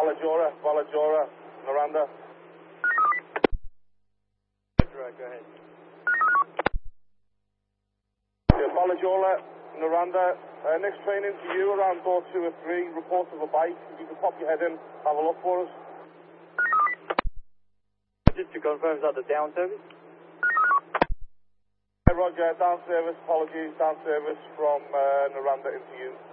Valajora, Naranda. Right, go ahead. Yeah, Valajora, Naranda. Next train into you around door 2 or 3. Report of a bike. If you can pop your head in, have a look for us. Just to confirm, is that the down service? Roger, down service. Apologies, down service from Naranda into you.